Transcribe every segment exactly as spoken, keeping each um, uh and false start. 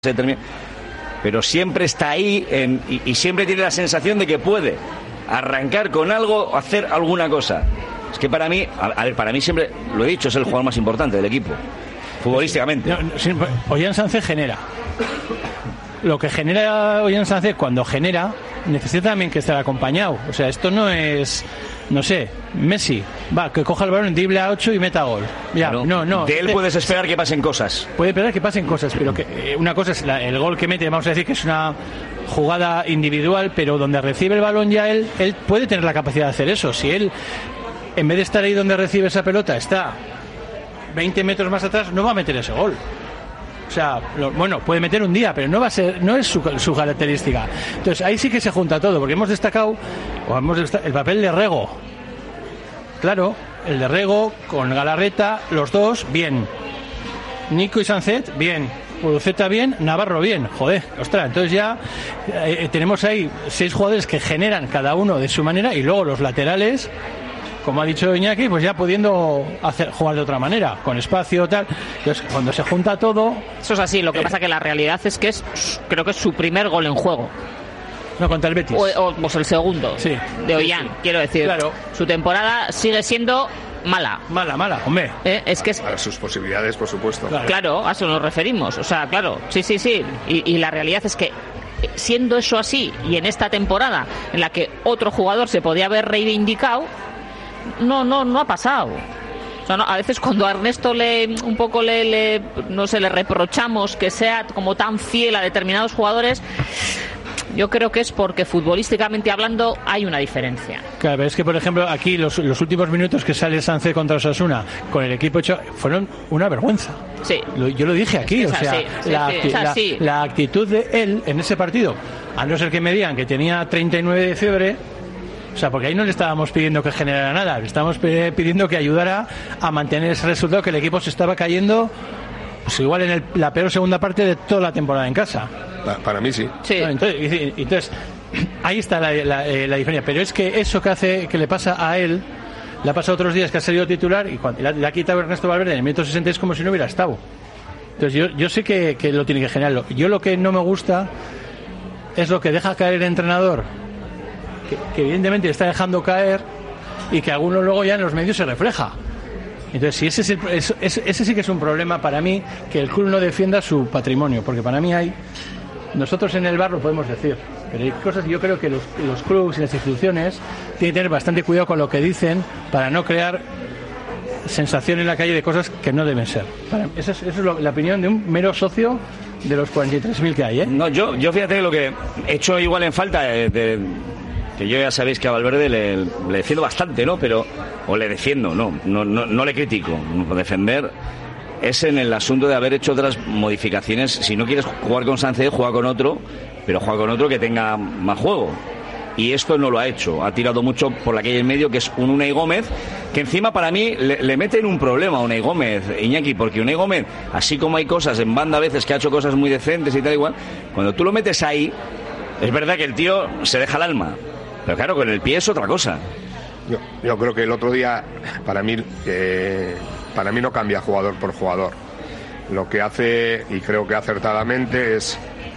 se termina, pero siempre está ahí en, y, y siempre tiene la sensación de que puede arrancar con algo, hacer alguna cosa. Es que para mí, a, a ver, para mí siempre, lo he dicho, es el jugador más importante del equipo, futbolísticamente. No, no, Ollán Sánchez genera. Lo que genera Ollán Sánchez, cuando genera, necesita también que estar acompañado. O sea, esto no es, no sé, Messi, va, que coja el balón, drible a ocho y meta gol. Ya, no, no. no de él este, puedes esperar que pasen cosas. Puede esperar que pasen cosas, pero que eh, una cosa es la, el gol que mete, vamos a decir que es una jugada individual, pero donde recibe el balón ya él, él puede tener la capacidad de hacer eso. Si él, en vez de estar ahí donde recibe esa pelota, está veinte metros más atrás, no va a meter ese gol. O sea, lo, bueno, puede meter un día, pero no va a ser, no es su, su característica. Entonces ahí sí que se junta todo, porque hemos destacado, o hemos destacado el papel de Rego. Claro, el de Rego con Galarreta, los dos, bien. Nico y Sancet, bien. Uruceta, bien. Navarro, bien. Joder, ostras, entonces ya eh, tenemos ahí seis jugadores que generan cada uno de su manera, y luego los laterales, como ha dicho Iñaki, pues ya pudiendo hacer jugar de otra manera, con espacio, tal. Entonces, cuando se junta todo... Eso es así, lo que eh, pasa que la realidad es que es, creo que es su primer gol en juego. No, contra el Betis. O, o pues el segundo, sí, de Ollán, sí, sí. Quiero decir. Claro. Su temporada sigue siendo mala. Mala, mala, hombre. Eh, es que es... Para sus posibilidades, por supuesto. Claro. claro, a eso nos referimos. O sea, claro, sí, sí, sí. Y, y la realidad es que siendo eso así, y en esta temporada en la que otro jugador se podía haber reivindicado, no no no ha pasado. O sea, no, a veces cuando a Ernesto le un poco le, le no sé le reprochamos que sea como tan fiel a determinados jugadores, yo creo que es porque futbolísticamente hablando hay una diferencia. Claro, pero es que por ejemplo aquí los, los últimos minutos que sale Sánchez contra Osasuna con el equipo hecho fueron una vergüenza. Sí. Lo, yo lo dije aquí, es o sea, así, la, sí, sí, la, sí. la actitud de él en ese partido, a no ser que me digan que tenía treinta y nueve de fiebre. O sea, porque ahí no le estábamos pidiendo que generara nada, le estábamos pidiendo que ayudara a mantener ese resultado, que el equipo se estaba cayendo, pues igual en el, la peor segunda parte de toda la temporada en casa. Para, para mí sí. Sí. Entonces, entonces ahí está la, la, la diferencia. Pero es que eso que hace, que le pasa a él, le ha pasado otros días que ha salido titular y cuando le ha quitado Ernesto Valverde en el minuto sesenta es como si no hubiera estado. Entonces yo, yo sé que, que lo tiene que generar. Yo lo que no me gusta es lo que deja caer el entrenador, que, que evidentemente está dejando caer y que alguno luego ya en los medios se refleja. Entonces, si ese, es el, ese, ese sí que es un problema para mí, que el club no defienda su patrimonio, porque para mí hay, nosotros en el bar lo podemos decir, pero hay cosas que yo creo que los, los clubes y las instituciones tienen que tener bastante cuidado con lo que dicen para no crear sensación en la calle de cosas que no deben ser. Para, esa es, esa es lo, la opinión de un mero socio de los cuarenta y tres mil que hay, ¿eh? No, yo, yo fíjate lo que he hecho igual en falta de, de, que yo ya sabéis que a Valverde le, le defiendo bastante, ¿no? Pero, o le defiendo, no, no, no, no le critico. Defender es en el asunto de haber hecho otras modificaciones. Si no quieres jugar con Sánchez, juega con otro, pero juega con otro que tenga más juego. Y esto no lo ha hecho, ha tirado mucho por la calle en medio, que es un Unai Gómez, que encima para mí le, le mete en un problema a Unai Gómez, Iñaki, porque Unai Gómez, así como hay cosas en banda a veces que ha hecho cosas muy decentes y tal igual, cuando tú lo metes ahí, es verdad que el tío se deja el alma, pero claro, con el pie es otra cosa. Yo, yo creo que el otro día, para mí, eh, para mí no cambia jugador por jugador. Lo que hace, y creo que acertadamente, es,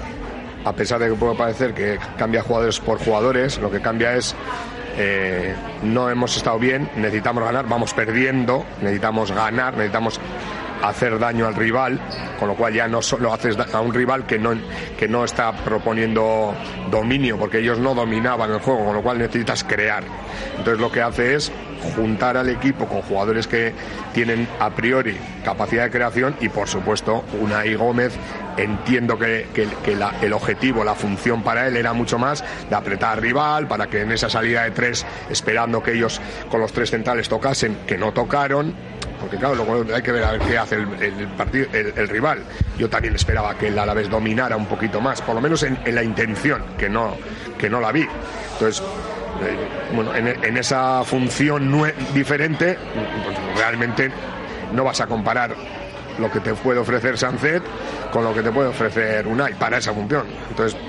a pesar de que puede parecer que cambia jugadores por jugadores, lo que cambia es eh, no hemos estado bien, necesitamos ganar, vamos perdiendo, necesitamos ganar, necesitamos hacer daño al rival, con lo cual ya no solo haces a un rival que no, que no está proponiendo dominio, porque ellos no dominaban el juego, con lo cual necesitas crear. Entonces lo que hace es juntar al equipo con jugadores que tienen a priori capacidad de creación y por supuesto Unai Gómez, entiendo que, que, que la, el objetivo, la función para él era mucho más de apretar al rival, para que en esa salida de tres, esperando que ellos con los tres centrales tocasen, que no tocaron, porque claro, luego hay que ver a ver qué hace el, el, partido, el, el rival. Yo también esperaba que el Alavés dominara un poquito más, por lo menos en, en la intención, que no, que no la vi. Entonces, eh, bueno, en, en esa función nue- diferente, pues realmente no vas a comparar lo que te puede ofrecer Sánchez con lo que te puede ofrecer Unai para esa función. Entonces,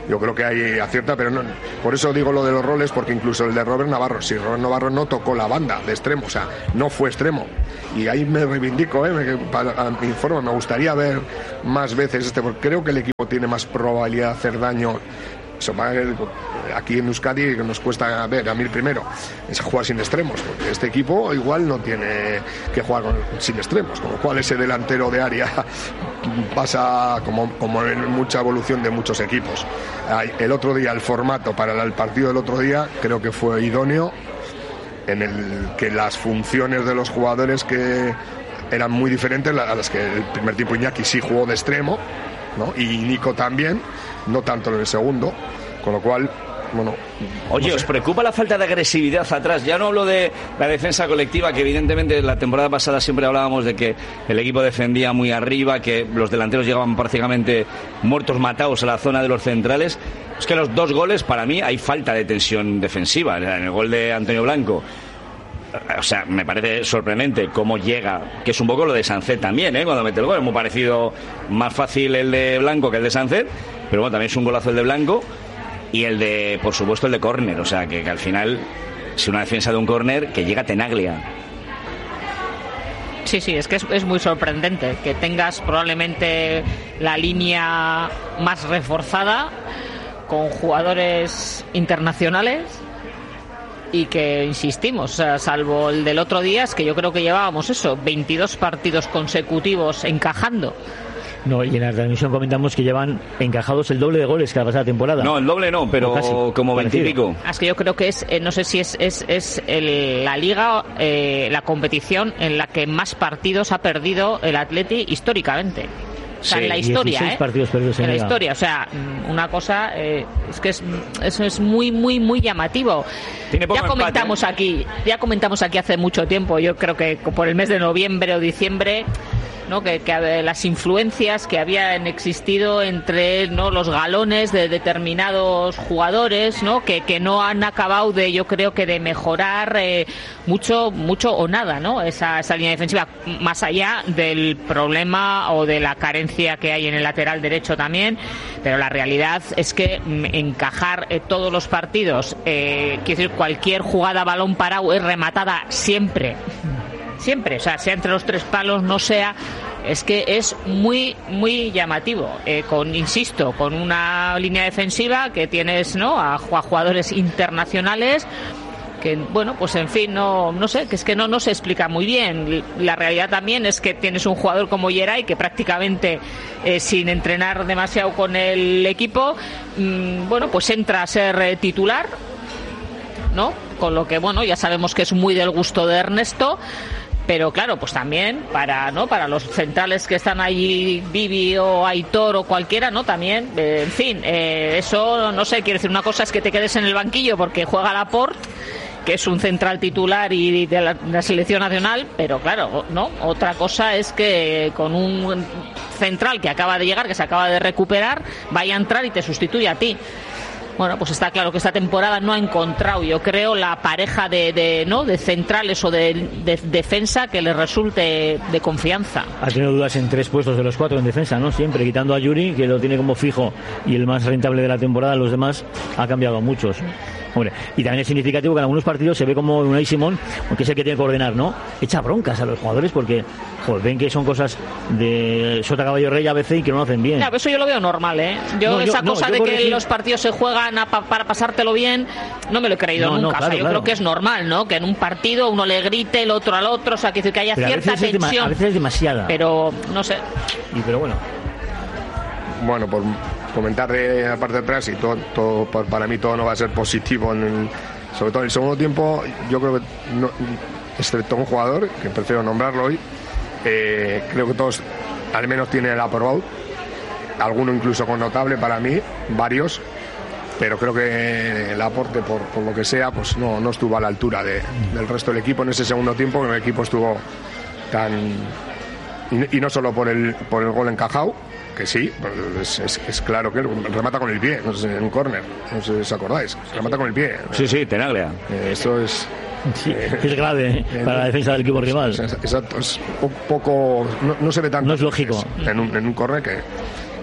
yo creo que ahí acierta, pero no, por eso digo lo de los roles, porque incluso el de Robert Navarro, si Robert Navarro no tocó la banda de extremo, o sea, no fue extremo, y ahí me reivindico, ¿eh? me, para, a mi informe, me gustaría ver más veces este, porque creo que el equipo tiene más probabilidad de hacer daño. Eso, aquí en Euskadi nos cuesta ver, a mí el primero es jugar sin extremos, porque este equipo igual no tiene que jugar con, sin extremos, con lo cual ese delantero de área pasa como, como en mucha evolución de muchos equipos. El otro día, el formato para el partido del otro día creo que fue idóneo, en el que las funciones de los jugadores que eran muy diferentes a las que el primer tiempo Iñaki sí jugó de extremo, ¿no? Y Nico también, no tanto en el segundo, con lo cual, bueno... Oye, no sé. ¿os preocupa la falta de agresividad atrás? Ya no hablo de la defensa colectiva, que evidentemente la temporada pasada siempre hablábamos de que el equipo defendía muy arriba, que los delanteros llegaban prácticamente muertos, matados a la zona de los centrales. Es que los dos goles, para mí, hay falta de tensión defensiva. En el gol de Antonio Blanco, o sea, me parece sorprendente cómo llega, que es un poco lo de Sancet también, ¿eh? Cuando mete el gol, es muy parecido, más fácil el de Blanco que el de Sancet, pero bueno, también es un golazo el de Blanco, y el de, por supuesto, el de córner, o sea, que, que al final, si una defensa de un córner, que llega Tenaglia. Sí, sí, es que es, es muy sorprendente que tengas probablemente la línea más reforzada con jugadores internacionales y que, insistimos, o sea, salvo el del otro día, es que yo creo que llevábamos eso, veintidós partidos consecutivos encajando. No, y en la transmisión comentamos que llevan encajados el doble de goles que la pasada temporada. No, el doble no, pero casi, como veintipico. Es que yo creo que es, eh, no sé si es, es, es el, la liga, eh, la competición en la que más partidos ha perdido el Atleti históricamente. O sea, Sí, en la historia, ¿eh? partidos perdidos en, en la Liga. historia, o sea, una cosa, eh, es que es, eso es muy, muy, muy llamativo. Tiene poco Ya comentamos empate, ¿eh? aquí, ya comentamos aquí hace mucho tiempo, yo creo que por el mes de noviembre o diciembre, ¿no? que, que las influencias que habían existido entre, ¿no? los galones de determinados jugadores, ¿no? Que, que no han acabado de, yo creo que de mejorar eh, mucho mucho o nada, ¿no? esa, esa línea defensiva, más allá del problema o de la carencia que hay en el lateral derecho también, pero la realidad es que mm, encajar eh, todos los partidos, eh, quiero decir, cualquier jugada a balón parado es rematada siempre siempre, o sea, sea entre los tres palos, no sea, es que es muy, muy llamativo, eh, con, insisto, con una línea defensiva que tienes, ¿no?, a, a jugadores internacionales que, bueno, pues en fin, no, no sé, que es que no, no se explica muy bien. La realidad también es que tienes un jugador como Yeray que prácticamente eh, sin entrenar demasiado con el equipo, mmm, bueno, pues entra a ser eh, titular, ¿no? Con lo que, bueno, ya sabemos que es muy del gusto de Ernesto. Pero claro, pues también para, ¿no?, para los centrales que están allí, Vivi o Aitor o cualquiera, ¿no? También, eh, en fin, eh, eso, no sé, quiero decir, una cosa es que te quedes en el banquillo porque juega Laporte, que es un central titular y de la, de la selección nacional, pero claro, ¿no? Otra cosa es que con un central que acaba de llegar, que se acaba de recuperar, vaya a entrar y te sustituya a ti. Bueno, pues está claro que esta temporada no ha encontrado, yo creo, la pareja de, de no de centrales o de, de defensa que le resulte de confianza. Ha tenido dudas en tres puestos de los cuatro en defensa, ¿no? Siempre quitando a Yuri, que lo tiene como fijo y el más rentable de la temporada. Los demás ha cambiado a muchos. Hombre, y también es significativo que en algunos partidos se ve como Unai Simón, que es el que tiene que ordenar, ¿no? Echa broncas a los jugadores porque, joder, ven que son cosas de sota caballo rey a veces y que no lo hacen bien. Claro, eso yo lo veo normal, ¿eh? Yo, No, yo- esa no, cosa yo de que corregí- los partidos se juegan a pa- para pasártelo bien, no me lo he creído No, no, nunca. claro, o sea, yo claro. creo que es normal, ¿no? Que en un partido uno le grite el otro al otro, o sea, que, que haya Pero a cierta veces, es dema- tensión. a veces es demasiada. Pero, no sé. Y, pero bueno, Bueno, por comentar de la parte de atrás, y todo, todo por- para mí todo no va a ser positivo, en el- sobre todo en el segundo tiempo. Yo creo que, no, excepto un jugador, que prefiero nombrarlo hoy, eh, creo que todos al menos tienen el aprobado, alguno incluso con notable para mí, varios, pero creo que el aporte, por, por lo que sea, pues no, no estuvo a la altura de, del resto del equipo en ese segundo tiempo, que el equipo estuvo tan... Y, y no solo por el, por el gol encajado, que sí, pues es, es, es claro que remata con el pie, no sé, en un córner, no sé si os acordáis, remata con el pie. Sí, sí, Tenaglia. Eh, Eso es... sí, es grave ¿eh? Para la defensa del equipo rival. Exacto, es un poco... No, no se ve tanto. No es lógico. En un, en un córner que...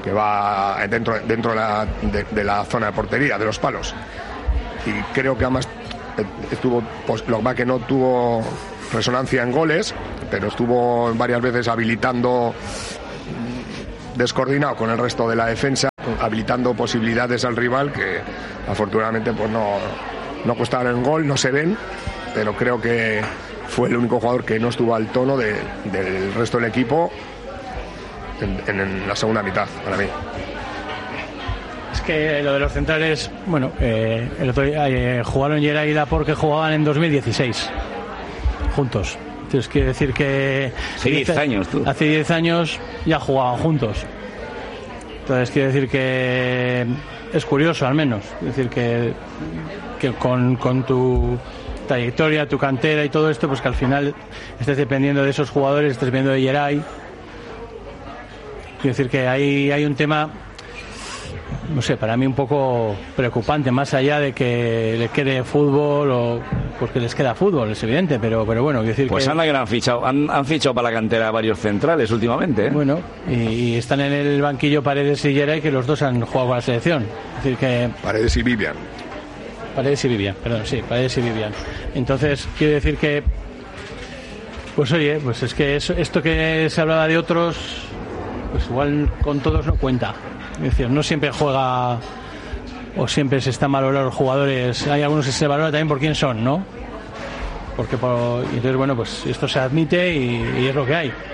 que va dentro, dentro de, la, de, de la zona de portería, de los palos. Y creo que además estuvo, pues, lo que pasa que no tuvo resonancia en goles, pero estuvo varias veces habilitando, descoordinado con el resto de la defensa, habilitando posibilidades al rival que afortunadamente pues no, no costaron en gol, no se ven, pero creo que fue el único jugador que no estuvo al tono de, del resto del equipo en, en la segunda mitad, para mí. Es que lo de los centrales, bueno, eh, el otro día eh, jugaron Geray y Laporte, que jugaban en dos mil dieciséis juntos. Entonces quiere decir que hace diez años, tú. Hace diez años ya jugaban juntos. Entonces quiere decir que es curioso, al menos, es decir que que con, con tu trayectoria, tu cantera y todo esto, pues que al final estés dependiendo de esos jugadores, estés dependiendo de Geray. Quiero decir que hay, hay un tema, no sé, para mí un poco preocupante, más allá de que le quede fútbol o porque les queda fútbol, es evidente, pero pero bueno, quiero decir pues que... anda que no han fichado, han, han fichado para la cantera varios centrales últimamente, ¿eh? Bueno, y, y están en el banquillo Paredes y Geray, que los dos han jugado con la selección. Es decir que... Paredes y Vivian. Paredes y Vivian, perdón, sí, Paredes y Vivian. Entonces, quiero decir que, pues oye, pues es que eso, esto que se hablaba de otros, pues igual con todos no cuenta. Es decir, no siempre juega o siempre se están valorados los jugadores. Hay algunos que se valora también por quién son, ¿no? Porque por, y entonces, bueno, pues esto se admite y, y es lo que hay.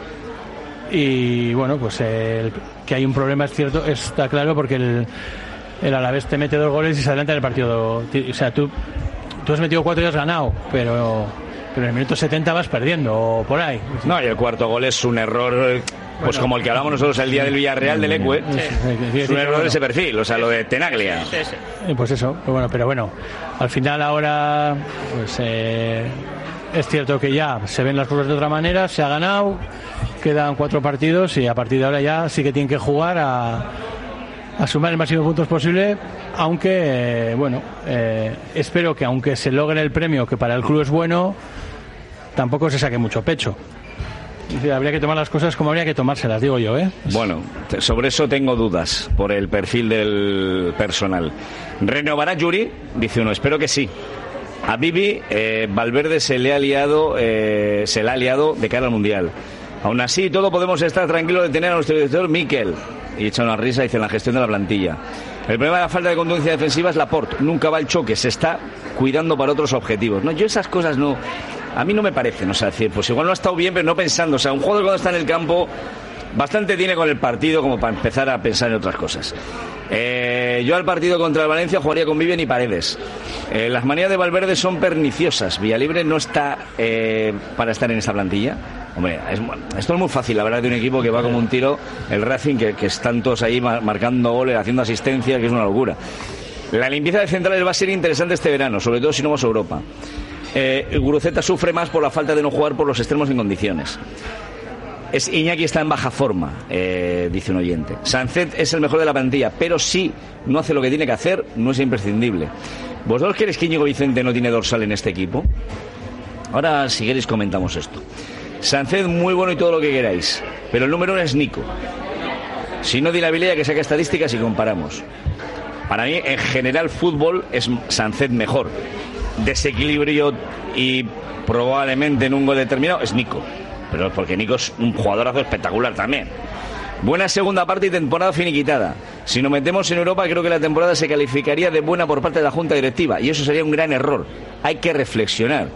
Y bueno, pues el, que hay un problema es cierto, está claro, porque el el Alavés te mete dos goles y se adelanta en el partido. O sea, tú, tú has metido cuatro y has ganado, pero, pero en el minuto setenta vas perdiendo, o por ahí. No, y el cuarto gol es un error, pues bueno, como el que hablamos nosotros el día del Villarreal del Ecue. Sí, sí, es un error de ese perfil, o sea, lo de Tenaglia. Sí, sí. Pues eso, pero bueno, pero bueno, al final ahora, pues eh, es cierto que ya se ven las cosas de otra manera, se ha ganado, quedan cuatro partidos y a partir de ahora ya sí que tienen que jugar a a sumar el máximo de puntos posible, aunque eh, bueno, eh, espero que aunque se logre el premio, que para el club es bueno, tampoco se saque mucho pecho. Es decir, habría que tomar las cosas como habría que tomárselas, digo yo, ¿eh? Bueno, sobre eso tengo dudas por el perfil del personal. ¿Renovará Yuri? Dice uno, espero que sí. A Bibi, eh, Valverde se le ha liado, eh, se le ha liado de cara al Mundial. Aún así, todo podemos estar tranquilos de tener a nuestro director Mikel. Y echa una risa, dice, en la gestión de la plantilla. El problema de la falta de contundencia defensiva es Laporte. Nunca va al choque, se está cuidando para otros objetivos. No, yo esas cosas no... A mí no me parecen, o sea, decir, pues igual no ha estado bien, pero no pensando. O sea, un jugador cuando está en el campo bastante tiene con el partido como para empezar a pensar en otras cosas. Eh, yo al partido contra el Valencia jugaría con Vivian y Paredes. Eh, las manías de Valverde son perniciosas. Villalibre no está eh, para estar en esa plantilla. Hombre, es, esto es muy fácil, la verdad, de un equipo que va como un tiro, el Racing, que, que están todos ahí marcando goles, haciendo asistencia, que es una locura. La limpieza de centrales va a ser interesante este verano, sobre todo si no vamos a Europa. Eh, Guruceta sufre más por la falta de no jugar por los extremos en condiciones. Es, Iñaki está en baja forma, eh, dice un oyente. Sancet es el mejor de la plantilla, pero si no hace lo que tiene que hacer, no es imprescindible. ¿Vosotros creéis que Íñigo Vicente no tiene dorsal en este equipo? Ahora, si queréis, comentamos esto. Sancet muy bueno y todo lo que queráis, pero el número uno es Nico. Si no, di la habilidad que saca estadísticas y comparamos. Para mí, en general, fútbol es Sancet mejor. Desequilibrio y probablemente en un gol determinado es Nico, pero porque Nico es un jugadorazo espectacular también. Buena segunda parte y temporada finiquitada. Si nos metemos en Europa, creo que la temporada se calificaría de buena por parte de la Junta Directiva, y eso sería un gran error. Hay que reflexionar.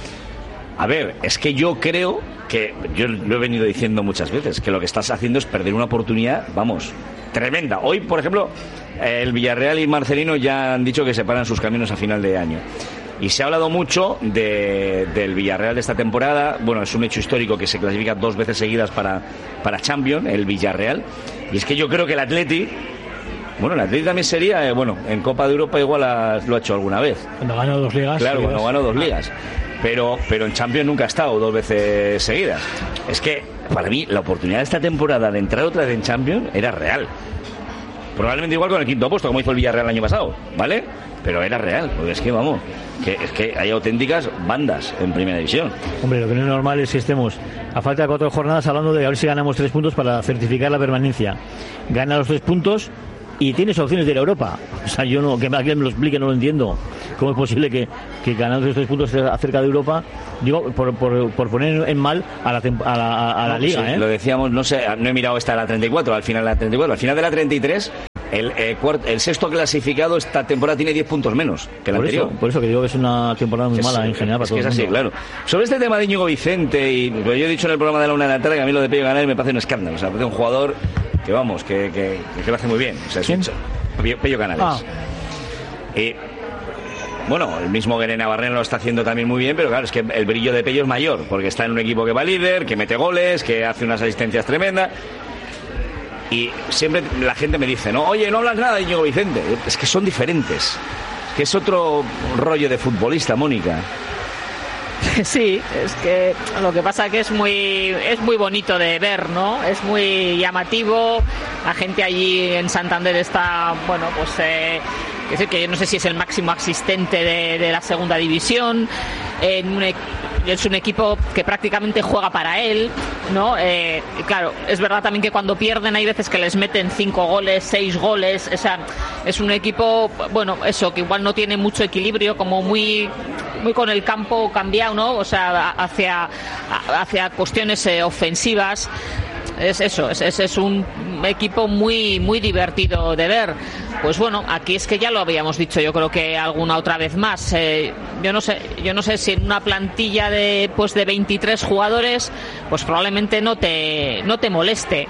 A ver, es que yo creo que, yo lo he venido diciendo muchas veces, que lo que estás haciendo es perder una oportunidad, vamos, tremenda. Hoy, por ejemplo, el Villarreal y Marcelino ya han dicho que separan sus caminos a final de año. Y se ha hablado mucho de, del Villarreal de esta temporada. Bueno, es un hecho histórico que se clasifica dos veces seguidas para, para Champions, el Villarreal. Y es que yo creo que el Atleti... Bueno, el Atleti también sería... Eh, bueno, en Copa de Europa igual ha, lo ha hecho alguna vez. Cuando ganó dos ligas. Claro, seguidas. cuando ganó dos ligas. Pero, pero en Champions nunca ha estado dos veces seguidas. Es que, para mí, la oportunidad de esta temporada de entrar otra vez en Champions era real. Probablemente igual con el quinto puesto, como hizo el Villarreal el año pasado, ¿vale? Pero era real, porque es que, vamos, que es que hay auténticas bandas en primera división. Hombre, lo que no es normal es que estemos a falta de cuatro jornadas hablando de a ver si ganamos tres puntos para certificar la permanencia. Gana los tres puntos y tienes opciones de ir a Europa. O sea, yo no, que alguien me lo explique, no lo entiendo. ¿Cómo es posible que, que ganando esos tres puntos acerca de Europa, digo, por, por, por poner en mal a la, a la, a la no, liga, sí, ¿eh? Lo decíamos, no sé, no he mirado esta de la treinta y cuatro, al final de la treinta y cuatro, al final de la treinta y tres, el, eh, cuarto, el sexto clasificado esta temporada tiene diez puntos menos que el por anterior. Eso, por eso que digo que es una temporada muy es, mala en general para es todo que es el así, mundo. claro. Sobre este tema de Íñigo Vicente, y pues yo he dicho en el programa de la una de la tarde que a mí lo de Pello Canales me parece un escándalo. O sea, me parece un jugador que, vamos, que, que, que lo hace muy bien. O sea, es un, Pello Canales. Ah. Y, bueno, el mismo Guerena Barrena lo está haciendo también muy bien, pero claro, es que el brillo de Pello es mayor, porque está en un equipo que va líder, que mete goles, que hace unas asistencias tremendas. Y siempre la gente me dice, no, oye, no hablas nada de Íñigo Vicente. Es que son diferentes. Que es otro rollo de futbolista, Mónica. Sí, es que lo que pasa que es muy es muy bonito de ver, ¿no? Es muy llamativo. La gente allí en Santander está, bueno, pues eh, es decir, que yo no sé si es el máximo asistente de, de la segunda división. En un, es un equipo que prácticamente juega para él, ¿no? Eh, claro, es verdad también que cuando pierden hay veces que les meten cinco goles, seis goles. O sea, es un equipo, bueno, eso, que igual no tiene mucho equilibrio, como muy muy con el campo cambiado, ¿no? O sea, hacia hacia cuestiones eh, ofensivas. Es eso, es, es, es un equipo muy muy divertido de ver. Pues bueno, aquí es que ya lo habíamos dicho, yo creo que alguna otra vez más. Eh, yo no sé, yo no sé si en una plantilla de pues de veintitrés jugadores, pues probablemente no te no te moleste.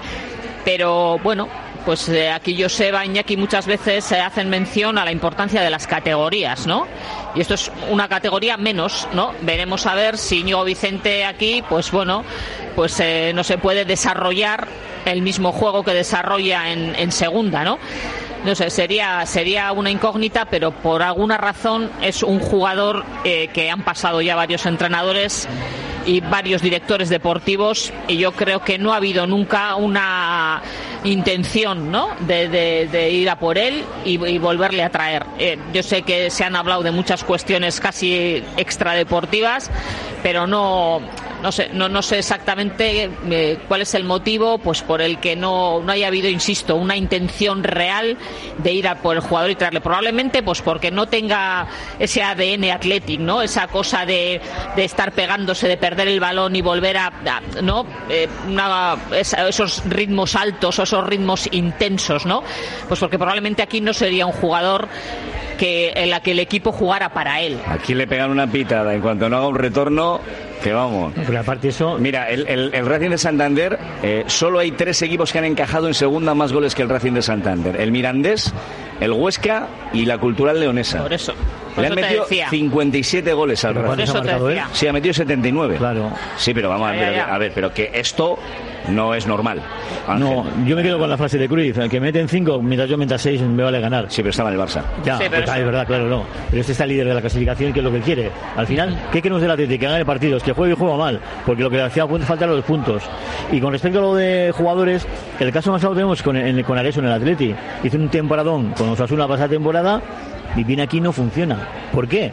Pero bueno, pues eh, aquí Joseba, Iñaki muchas veces eh, hacen mención a la importancia de las categorías, ¿no? Y esto es una categoría menos, ¿no? Veremos a ver si Íñigo Vicente aquí, pues bueno, pues eh, no se puede desarrollar el mismo juego que desarrolla en, en segunda, ¿no? No sé, sería sería una incógnita, pero por alguna razón es un jugador eh, que han pasado ya varios entrenadores y varios directores deportivos, y yo creo que no ha habido nunca una intención, ¿no?, de, de, de ir a por él y, y volverle a traer. Eh, yo sé que se han hablado de muchas cuestiones casi extradeportivas, pero no no sé no no sé exactamente eh, cuál es el motivo, pues por el que no no haya habido, insisto, una intención real de ir a por el jugador y traerle. Probablemente pues porque no tenga ese A D N Athletic, ¿no?, esa cosa de, de estar pegándose, de perder el balón y volver a, a no eh, una, esa, esos ritmos altos o esos ritmos intensos, ¿no? Pues porque probablemente aquí no sería un jugador que en la que el equipo jugara para él. Aquí le pegan una pitada en cuanto no haga un retorno, que vamos. Pero aparte eso, mira, el, el, el Racing de Santander, eh, solo hay tres equipos que han encajado en segunda más goles que el Racing de Santander: el Mirandés, el Huesca y la Cultural Leonesa. Por eso. Por Le han metido cincuenta y siete goles al Racing. Eso te decía. Sí, ha metido setenta y nueve. Claro. Sí, pero vamos a ver, a ver, pero que esto no es normal, Ángel. No, yo me quedo con la frase de Cruyff, el que meten cinco, mientras yo meta seis, me vale ganar. Sí, pero estaba en el Barça. Ya, sí, pues, eso... es verdad, claro, no. Pero este está líder de la clasificación, que es lo que quiere. Al final, ¿qué queremos del Atlético? Que gane partidos, que juegue y juega mal, porque lo que le hacía falta eran los puntos. Y con respecto a lo de jugadores, el caso más claro tenemos con, en, con Areso en el Atleti. Hizo un temporadón con Osasuna pasada temporada y viene aquí y no funciona. ¿Por qué?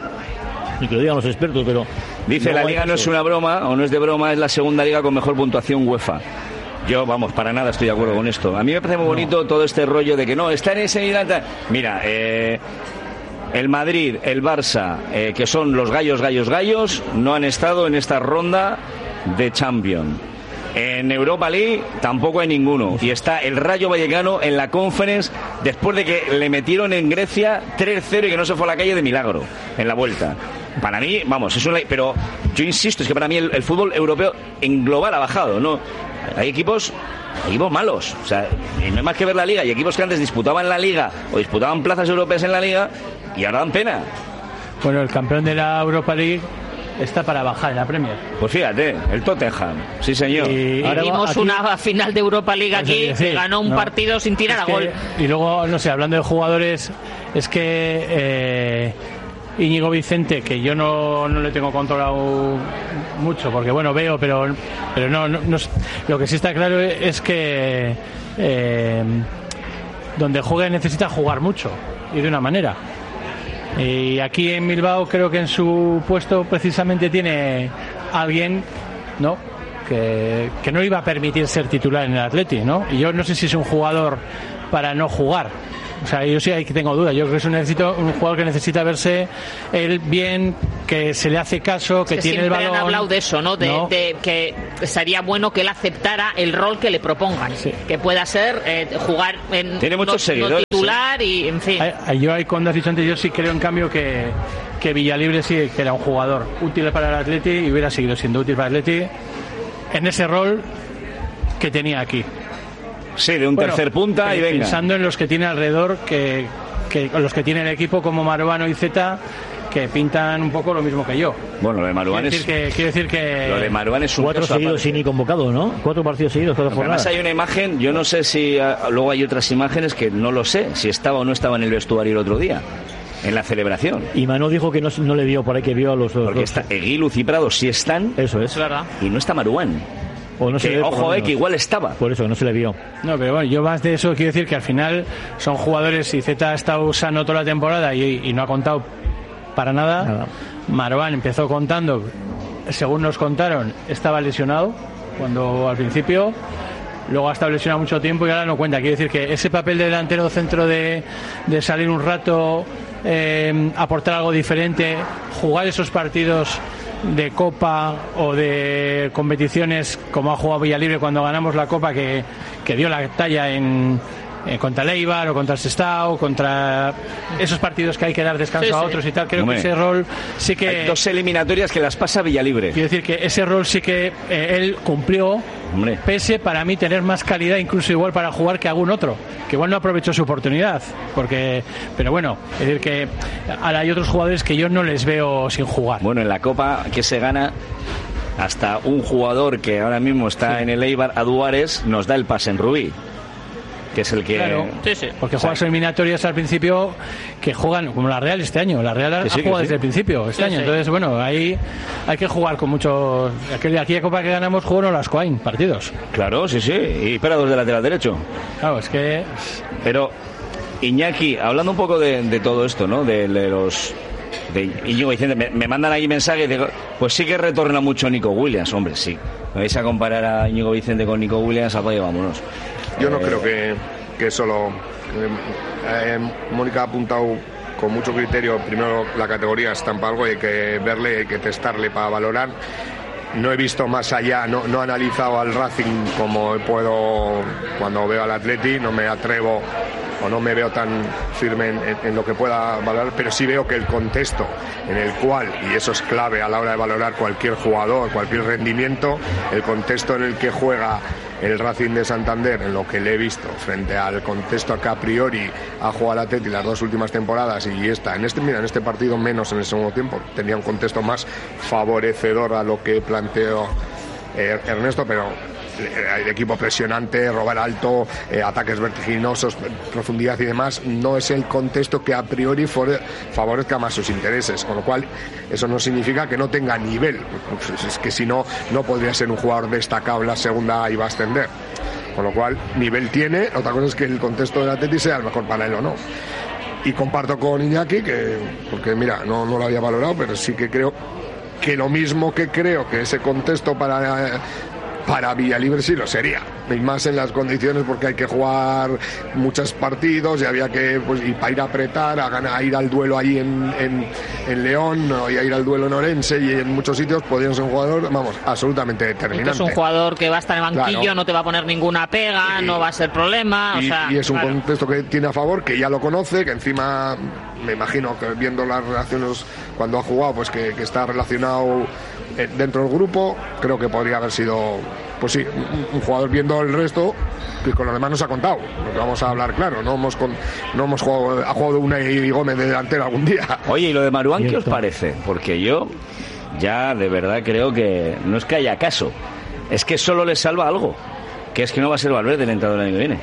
Y que lo digan los expertos, pero... Dice, la liga no es una broma, o no es de broma, es la segunda liga con mejor puntuación UEFA. Yo, vamos, para nada estoy de acuerdo con esto. A mí me parece muy bonito todo este rollo de que no, está en ese nivel. Mira, eh, el Madrid, el Barça, eh, que son los gallos, gallos, gallos, no han estado en esta ronda de Champions. En Europa League tampoco hay ninguno. Y está el Rayo Vallecano en la Conference después de que le metieron en Grecia tres cero y que no se fue a la calle de milagro en la vuelta. Para mí, vamos, es una... Pero yo insisto, es que para mí el, el fútbol europeo en global ha bajado, ¿no? Hay equipos... Hay equipos malos, o sea, no hay más que ver la liga. Y equipos que antes disputaban la liga o disputaban plazas europeas en la liga y ahora dan pena. Bueno, el campeón de la Europa League está para bajar en la Premier. Pues fíjate, el Tottenham, sí señor. Y, y vimos aquí una final de Europa League aquí, sí, que ganó un no, partido sin tirar a gol. Y luego, no sé, hablando de jugadores, es que eh, Íñigo Vicente, que yo no, no le tengo controlado mucho, porque bueno, veo, pero pero no, no, no lo que sí está claro es que eh, donde juega necesita jugar mucho y de una manera. Y aquí en Bilbao creo que en su puesto precisamente tiene alguien, ¿no?, que, que no iba a permitir ser titular en el Atleti, ¿no? Y yo no sé si es un jugador para no jugar. O sea, yo sí ahí que tengo dudas. Yo creo que es un, necesito, un jugador que necesita verse él bien, que se le hace caso, que, que tiene el balón. Siempre han hablado de eso, ¿no? De, ¿no? de que sería bueno que él aceptara el rol que le propongan. Sí. Que pueda ser eh, jugar en tiene muchos no, seguidores, no titular, ¿eh? Y, en fin. Ay, yo ahí, cuando has dicho antes, yo sí creo en cambio que, que Villalibre sí que era un jugador útil para el Atleti y hubiera seguido siendo útil para el Atleti en ese rol que tenía aquí. Sí, de un bueno, tercer punta y venga. Pensando en los que tiene alrededor, que, que los que tiene el equipo como Maruano y Zeta, que pintan un poco lo mismo que yo. Bueno, lo de Maruán es... es... Que, quiero decir que... Lo de Maruán es un... Cuatro seguidos sin ni convocado, ¿no? Cuatro partidos seguidos, cuatro jornadas. Además hay una imagen, yo no sé si... Uh, luego hay otras imágenes que no lo sé, si estaba o no estaba en el vestuario el otro día, en la celebración. Y Manu dijo que no, no le vio por ahí, que vio a los dos. Porque dos. está Eguilu y Prado sí están. Eso es. Es verdad. Y no está Maruán. O no se que, ve, ojo, eh, que igual estaba. Por eso, no se le vio. No, pero bueno, yo más de eso quiero decir que al final son jugadores y Zeta ha estado sano toda la temporada y, y no ha contado para nada. nada. Maruán empezó contando, según nos contaron, estaba lesionado cuando al principio, luego ha estado lesionado mucho tiempo y ahora no cuenta. Quiero decir que ese papel de delantero centro de, de salir un rato, eh, aportar algo diferente, jugar esos partidos de Copa o de competiciones como ha jugado Villalibre cuando ganamos la Copa, que, que dio la talla en, en contra el Eibar o contra el Sestao, contra esos partidos que hay que dar descanso sí, a otros sí. y tal. Creo Hombre, que ese rol sí que... Hay dos eliminatorias que las pasa Villalibre. Quiero decir que ese rol sí que eh, él cumplió. Hombre. Pese para mí tener más calidad incluso igual para jugar que algún otro, que igual no aprovechó su oportunidad, porque pero bueno, es decir que ahora hay otros jugadores que yo no les veo sin jugar. Bueno, en la Copa que se gana, hasta un jugador que ahora mismo está sí. en el Eibar, Aduares, nos da el pase en Rubí, que es el que... Claro, sí, sí. Porque juegas eliminatorias al principio que juegan, como la Real este año. La Real ha sí, jugado desde sí. el principio este sí, año. Sí. Entonces, bueno, ahí hay que jugar con muchos... Aquí, aquí a Copa que ganamos jugaron las Coain partidos. Claro, sí, sí. Y Prados de lateral derecho. Claro, es que... Pero, Iñaki, hablando un poco de, de todo esto, ¿no? De, de los... de Íñigo Vicente, me, me mandan ahí mensajes de, pues sí que retorna mucho Nico Williams, hombre, sí. Me vais a comparar a Íñigo Vicente con Nico Williams, apague, vámonos. Yo no eh... creo que, que solo eh, eh, Mónica ha apuntado con mucho criterio. Primero, la categoría estampa algo y hay que verle, hay que testarle para valorar. No he visto más allá, no, no he analizado al Racing como puedo cuando veo al Atleti, no me atrevo o no me veo tan firme en, en, en lo que pueda valorar, pero sí veo que el contexto en el cual, y eso es clave a la hora de valorar cualquier jugador, cualquier rendimiento, el contexto en el que juega el Racing de Santander, en lo que le he visto, frente al contexto que a priori ha jugado al Atleti las dos últimas temporadas y esta, en este, mira, en este partido menos en el segundo tiempo, tenía un contexto más favorecedor a lo que planteó eh, Ernesto, pero el equipo presionante, robar alto, eh, ataques vertiginosos, profundidad y demás, no es el contexto que a priori favorezca más sus intereses, con lo cual eso no significa que no tenga nivel, pues es que si no, no podría ser un jugador destacado en la segunda y va a ascender, con lo cual nivel tiene, otra cosa es que el contexto del Atleti sea el mejor para él o no. Y comparto con Iñaki que, porque mira, no, no lo había valorado, pero sí que creo que lo mismo que creo que ese contexto para... Eh, para Villalibre sí lo sería, y más en las condiciones porque hay que jugar muchos partidos y había que, pues, y para ir a apretar, a, ganar, a ir al duelo ahí en, en, en León, ¿no? Y a ir al duelo en Orense y en muchos sitios podrían ser un jugador, vamos, absolutamente determinante. Es un jugador que va a estar en banquillo, claro. No te va a poner ninguna pega, y, no va a ser problema. Y, o sea, y es un claro. contexto que tiene a favor, que ya lo conoce, que encima me imagino que viendo las relaciones cuando ha jugado, pues que, que está relacionado dentro del grupo, creo que podría haber sido, pues sí, un, un jugador viendo el resto que con los demás nos ha contado, porque vamos a hablar claro, no hemos con, no hemos jugado, ha jugado Unai Gómez de delantero algún día. Oye, ¿y lo de Maruán qué os parece? Porque yo ya de verdad creo que no es que haya caso, es que solo le salva algo, que es que no va a ser Valverde el entrenador del año que viene.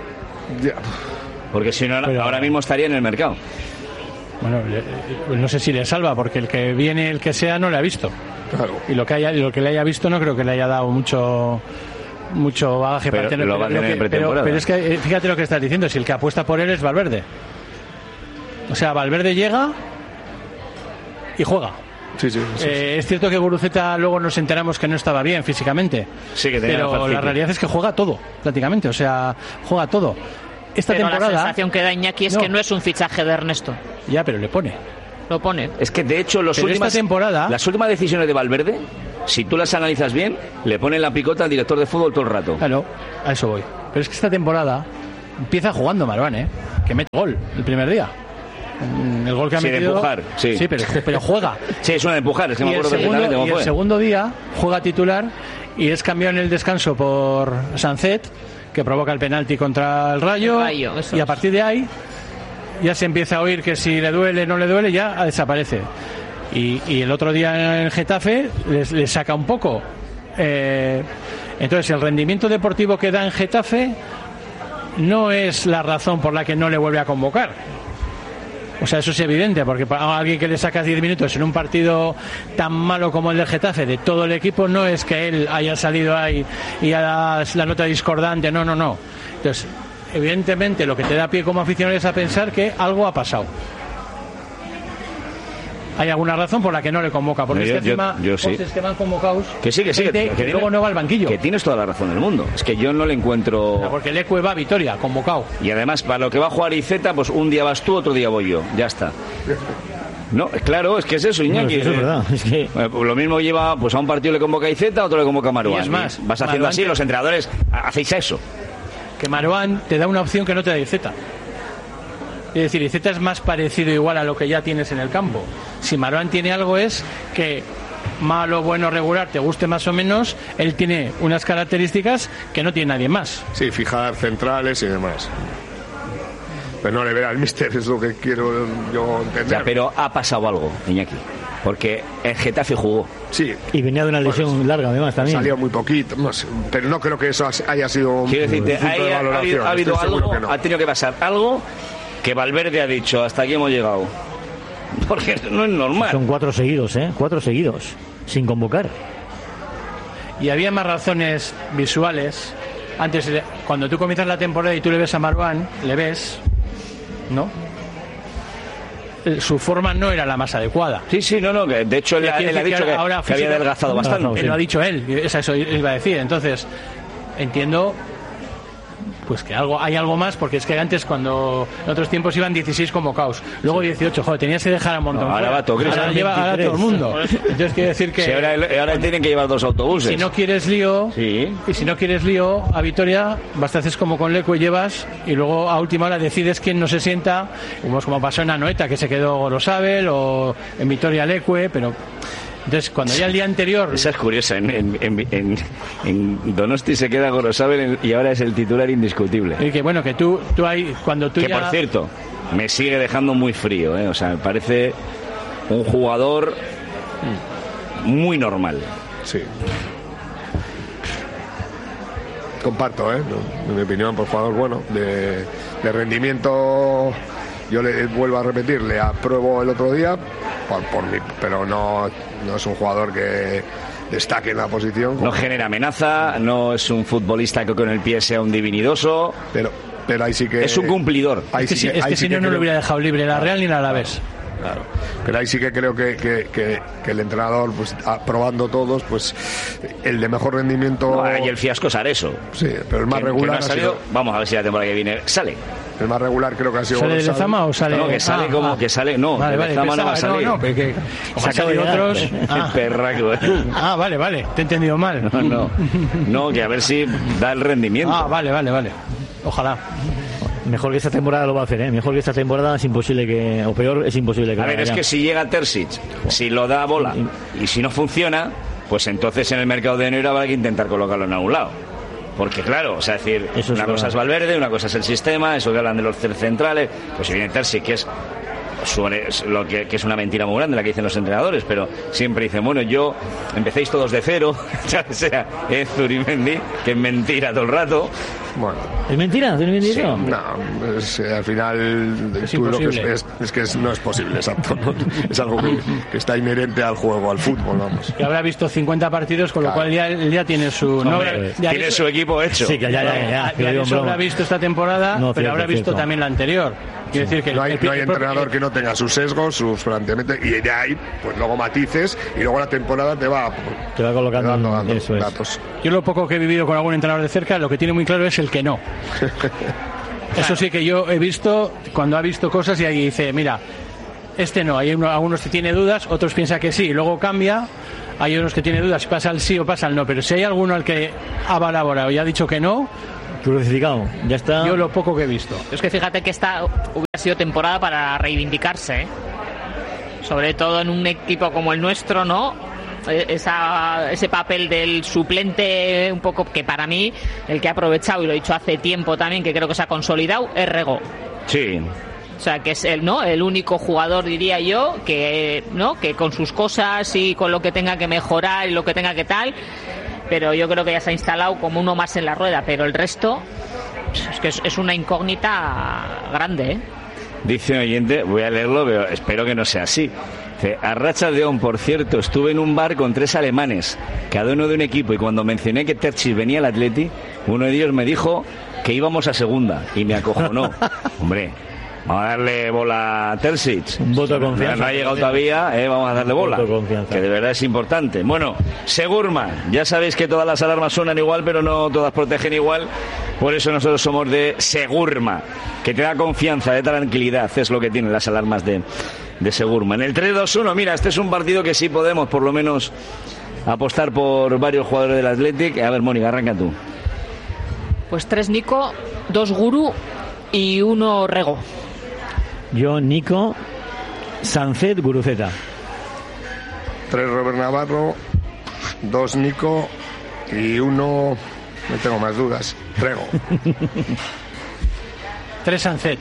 Ya. Porque si no, Pero, ahora mismo estaría en el mercado. Bueno, no sé si le salva, porque el que viene, el que sea, no le ha visto. Claro. Y lo que haya, lo que le haya visto no creo que le haya dado mucho mucho bagaje pero para tener, lo va a tener que, en pretemporada. pero, pero es que fíjate lo que estás diciendo, si el que apuesta por él es Valverde. O sea, Valverde llega y juega. Sí, sí, sí, eh, sí. Es cierto que Guruceta luego nos enteramos que no estaba bien físicamente, Sí, que tenía pero falcitis. la realidad es que juega todo, prácticamente, o sea, juega todo. Esta Pero temporada la sensación que da Iñaki es No. que no es un fichaje de Ernesto. ya, pero le pone. Lo pone. Es que de hecho los Pero últimas, esta temporada- las últimas decisiones de Valverde, si tú las analizas bien, le ponen la picota al director de fútbol todo el rato. Claro, a eso voy. Pero es que esta temporada empieza jugando Marouane, ¿eh? Que mete gol el primer día. Mm, El gol que ha Sí, de metido. empujar, sí. pero, pero juega. Sí, es una de empujar, es que me Y el, acuerdo segundo, perfectamente y cómo el fue. segundo día juega titular y es cambiado en el descanso por Sancet, que provoca el penalti contra el Rayo. El Rayo, eso y a es. partir de ahí ya se empieza a oír que si le duele no le duele, ya desaparece. Y, y el otro día en el Getafe les, les saca un poco. Eh, entonces, el rendimiento deportivo que da en Getafe no es la razón por la que no le vuelve a convocar. O sea, eso es evidente, porque para alguien que le sacas diez minutos en un partido tan malo como el del Getafe, de todo el equipo, no es que él haya salido ahí y haya la nota discordante, no, no, no. Entonces, evidentemente, lo que te da pie como aficionado es a pensar que algo ha pasado. Hay alguna razón por la que no le convoca, porque Yo- es que yo- encima yo sí. pues, es que van convocados Que sí, que sí, que, gente que que tiene- luego no va al banquillo. Que tienes toda la razón del mundo. Es que yo no le encuentro. Porque el Ecue va a Vitoria, convocado. Y además, para lo que va a jugar Iceta, pues un día vas tú, otro día voy yo. Ya está. No, claro, es que es eso, No, Iñaki. es que eso es verdad. Es que Eh, pues lo mismo lleva, pues a un partido le convoca a Iceta, a otro le convoca a Marouane. Y es más, vas haciendo Marouane así, te- los entrenadores ha- hacéis eso. Que Marouane te da una opción que no te da Iceta. Es decir, Iceta es más parecido igual a lo que ya tienes en el campo. Si Marouane tiene algo es que malo, bueno, regular, te guste más o menos, él tiene unas características que no tiene nadie más. Sí, fijar centrales y demás. Pero no le verá al míster, es lo que quiero yo entender. Ya, pero ha pasado algo, Iñaki. Porque el Getafe jugó. Sí, y venía de una lesión larga además también. salió muy poquito, no sé, pero no creo que eso haya sido un Quiero decirte, punto de ahí ha, ha valoración. habido, ha habido Estoy seguro algo, que no. ha tenido que pasar algo que Valverde ha dicho, hasta aquí hemos llegado. Porque no es normal. Son cuatro seguidos, ¿eh? Cuatro seguidos, sin convocar. Y había más razones visuales. Antes, de- cuando tú comienzas la temporada y tú le ves a Marouane, le ves, ¿no? Eh, Su forma no era la más adecuada. Sí, sí, no, no, que de hecho él, Quiere él ha decir dicho que, ahora que había física- adelgazado bastante. Él lo ha dicho él, y es eso iba a decir. Entonces, entiendo pues que algo hay algo más, porque es que antes, cuando en otros tiempos iban dieciséis convocados, luego dieciocho, joder, tenías que dejar a un montón. No, ahora fuera. va todo, Cris. Ahora lleva ahora todo el mundo. Entonces quiere decir que Sí, ahora, él- ahora tienen que llevar dos autobuses. si no quieres lío, Sí. y si no quieres lío a Vitoria, basta haces como con Leco y llevas, y luego a última hora decides quién no se sienta, como, como pasó en Anoeta, que se quedó Gorosabel, o en Vitoria Leque, pero entonces cuando ya el día anterior Esa es curiosa. En, en, en, en- en Donosti se queda Gorosabel y ahora es el titular indiscutible. y que bueno, que tú tú ahí cuando tú Que ya por cierto, me sigue dejando muy frío, ¿eh? O sea, me parece un jugador muy normal. Sí. Comparto, ¿eh? No, en mi opinión, por jugador bueno, de, de rendimiento, yo le vuelvo a repetir, le apruebo el otro día, por, por mi, pero no, no es un jugador que destaque en la posición. No genera amenaza, no es un futbolista que con el pie sea un divinidoso. Pero, pero ahí sí que... Es un cumplidor. Ahí es que, sí si, es ahí que sí si no, no creo- lo hubiera dejado libre la Real ni la Alavés. Claro. Pero ahí sí que creo que, que, que, que el entrenador, pues aprobando todos, pues el de mejor rendimiento... No, y el fiasco es Areso. Sí, pero el más Que- que no regular ha ha salido. sido- Vamos a ver si la temporada que viene sale. el más regular creo que ha sido ¿Sale de González. Lezama o sale? No, que sale como que sale- no, vale, de vale, Lezama no va a pensaba- salir. No, no, pero que, como Se han acaba de salido llegar. otros. El Ah, perraco. ¿eh? ah, vale, vale, te he entendido mal. No, no. No, que a ver si da el rendimiento. Ah, vale, vale, vale. Ojalá. Mejor que esta temporada lo va a hacer, ¿eh? Mejor que esta temporada es imposible que... O peor, es imposible que A lo ver, haga es ya. que si llega Terzic, si lo da bola y si no funciona, pues entonces en el mercado de enero habrá que intentar colocarlo en algún lado. Porque claro, o sea, es decir, Eso es una cosa verdad. es Valverde, una cosa es el sistema, eso que hablan de los centrales, pues si viene Terzic, que es suele, lo que, que es una mentira muy grande la que dicen los entrenadores, pero siempre dicen, bueno, yo empecéis todos de cero, ya sea es Zurimendi, que es mentira todo el rato. Bueno. ¿Es mentira? ¿Es mentira? Sí, no, es, eh, al final es tú lo que es, imposible. es, es que es, no es posible, exacto, ¿no? Es algo que, que está inherente al juego, al fútbol, vamos. Que habrá visto cincuenta partidos, con Claro. lo cual ya, ya tiene su... no, Hombre, ya tiene hizo- su equipo hecho. Sí, que ya, ya, ya. ya, que ya lo digo en eso broma. habrá visto esta temporada, No, pero cierto, habrá visto cierto. también la anterior. Quiero decir que No hay, el- no hay el propio- entrenador que no tenga sus sesgos, sus planteamientos, y de ahí, pues luego matices, y luego la temporada te va, Te va colocando te va dando eso es. datos. Yo lo poco que he vivido con algún entrenador de cerca, lo que tiene muy claro es el que no. Eso sí que yo he visto, cuando ha visto cosas y ahí dice, mira, este no, hay uno, algunos que tiene dudas, otros piensan que sí, y luego cambia, hay unos que tiene dudas, si pasa el sí o pasa el no, pero si hay alguno al que ha valorado y ha dicho que no, Crucificado, ya está. yo lo poco que he visto. Es que fíjate que esta hubiera sido temporada para reivindicarse, ¿eh? Sobre todo en un equipo como el nuestro, ¿no? Esa, ese papel del suplente, un poco que para mí, el que ha aprovechado, y lo he dicho hace tiempo también, que creo que se ha consolidado, es Rego. Sí. O sea, que es el, ¿no? El único jugador, diría yo, que, ¿no? Que con sus cosas y con lo que tenga que mejorar y lo que tenga que tal, pero yo creo que ya se ha instalado como uno más en la rueda, pero el resto es que es, es una incógnita grande, ¿eh? Dice un oyente, voy a leerlo, pero espero que no sea así. Dice, a Racha León, por cierto, estuve en un bar con tres alemanes, cada uno de un equipo, y cuando mencioné que Terchis venía al Atleti, uno de ellos me dijo que íbamos a segunda, y me acojonó. Hombre, vamos a darle bola a Terzic. Un voto de confianza. No ha llegado todavía, eh, vamos a darle bola. Voto de confianza. Que de verdad es importante. Bueno, Segurma, ya sabéis que todas las alarmas suenan igual, pero no todas protegen igual. Por eso nosotros somos de Segurma, que te da confianza, de tranquilidad. Es lo que tienen las alarmas de, de Segurma. En el tres dos uno, mira, este es un partido que sí podemos, por lo menos, apostar por varios jugadores del Athletic. A ver, Mónica, arranca tú. Pues tres Nico, dos Guru y uno Rego. Yo, Nico, Sancet, Guruceta. Tres Robert Navarro, dos Nico y uno, no tengo más dudas, Rego. Tres Sancet,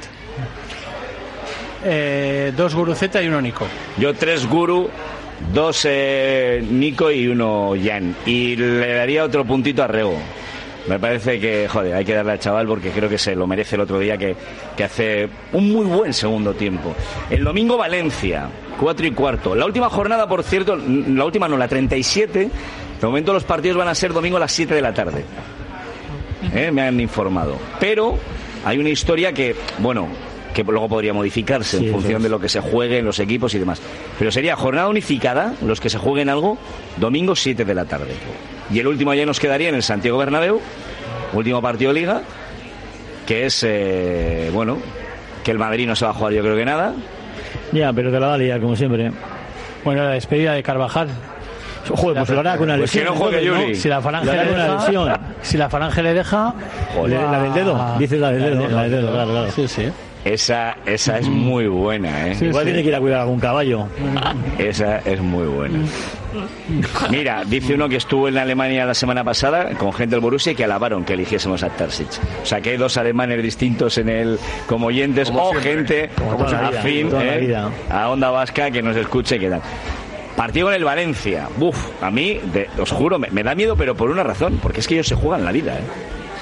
eh, dos Guruceta y uno Nico. Yo tres Guru, dos eh, Nico y uno Jan. Y le daría otro puntito a Rego. Me parece que, joder, hay que darle al chaval porque creo que se lo merece el otro día, que, que hace un muy buen segundo tiempo. El domingo Valencia, cuatro y cuarto. La última jornada, por cierto, la última no, la treinta y siete. De momento los partidos van a ser domingo a las siete de la tarde. ¿Eh? Me han informado. Pero hay una historia que, bueno, que luego podría modificarse Sí, en función es. de lo que se juegue en los equipos y demás. Pero sería jornada unificada, los que se jueguen algo, domingo siete de la tarde. Y el último ya nos quedaría en el Santiago Bernabéu, último partido de Liga, que es, eh, bueno, que el Madrid no se va a jugar yo creo que nada. Ya, pero te la va a liar, como siempre. Bueno, la despedida de Carvajal. Joder, pues lo hará con una Pues que lesión. no juegue entonces, Yuri. Si la falange Lo hará le con una deja, lesión. si la falange le deja, Le- la del dedo, Ah, dices la del dedo, la del dedo, claro, claro. Sí, sí. Esa, esa es muy buena, ¿eh? Sí, Igual sí. tiene que ir a cuidar algún caballo. Esa es muy buena. Mira, dice uno que estuvo en Alemania la semana pasada con gente del Borussia y que alabaron que eligiésemos a Terzic. O sea que hay dos alemanes distintos en el como oyentes Como o siempre. gente Como toda la vida, afín, como toda la ¿eh? vida. a Onda Vasca que nos escuche y que tal. Partido en el Valencia. Buf, a mí, de- os juro, me, me da miedo, pero por una razón, porque es que ellos se juegan la vida, ¿eh?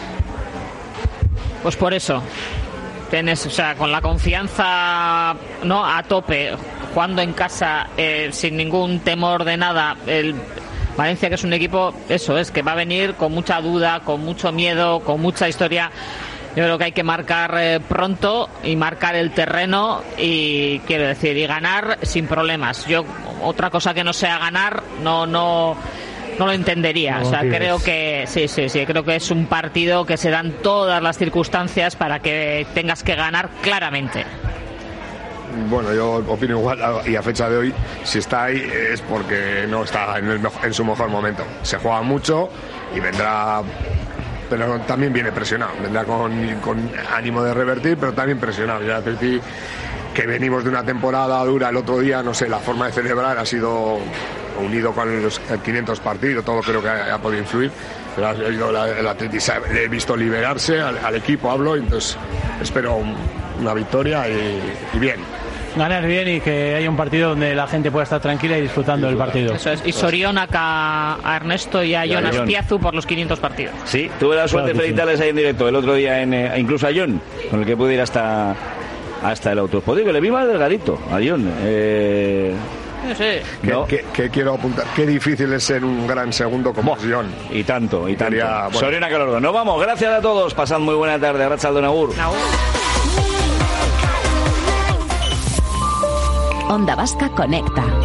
Pues por eso. Tienes, o sea, con la confianza, ¿no? A tope, jugando en casa, eh, sin ningún temor de nada. El Valencia, que es un equipo, eso es, que va a venir con mucha duda, con mucho miedo, con mucha historia. Yo creo que hay que marcar eh, pronto y marcar el terreno y, quiero decir, y ganar sin problemas. Yo, otra cosa que no sea ganar, no, no, no lo entendería. No O sea, confíes. creo que sí, sí, sí, creo que es un partido que se dan todas las circunstancias para que tengas que ganar claramente. Bueno, yo opino igual, y a fecha de hoy, si está ahí es porque no está en, el mejo- en su mejor momento. Se juega mucho y vendrá, pero también viene presionado, vendrá con, con ánimo de revertir, pero también presionado. Ya advertí que venimos de una temporada dura. El otro día, no sé, la forma de celebrar ha sido unido con los quinientos partidos, todo creo que ha, ha podido influir. Pero ha ido la- el Atleti, se ha- le he visto liberarse al, al equipo, hablo, y entonces espero un- una victoria y, y bien. ganar bien y que haya un partido donde la gente pueda estar tranquila y disfrutando del partido. Eso es. Y Sorionaca a Ernesto y a Y a Jonas Jon. Piazu por los quinientos partidos. Sí, tuve la suerte Claro de que sí. felicitarles ahí en directo el otro día, en, eh, incluso a Jon, con el que pude ir hasta, hasta el autosport. Digo, le vi más delgadito a Jon. Eh, No sé. Que, no. que- que quiero apuntar, qué difícil es ser un gran segundo como Buah, es Jon. y tanto, y tanto. Quería- bueno. Soriona Calordo. Nos vamos, gracias a todos. Pasad muy buena tarde. Arratsalde Agur. Agur. Onda Vasca Conecta.